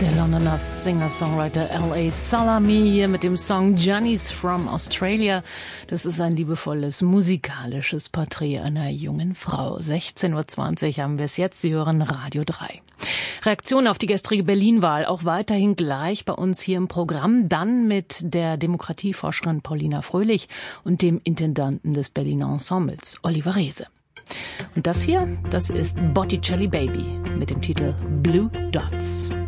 Der Londoner Singer-Songwriter L.A. Salami hier mit dem Song Johnny's from Australia. Das ist ein liebevolles musikalisches Porträt einer jungen Frau. 16:20 Uhr haben wir es jetzt. Sie hören Radio 3. Reaktion auf die gestrige Berlin-Wahl auch weiterhin gleich bei uns hier im Programm. Dann mit der Demokratieforscherin Paulina Fröhlich und dem Intendanten des Berliner Ensembles, Oliver Reese. Und das hier, das ist Botticelli Baby mit dem Titel Blue Dots.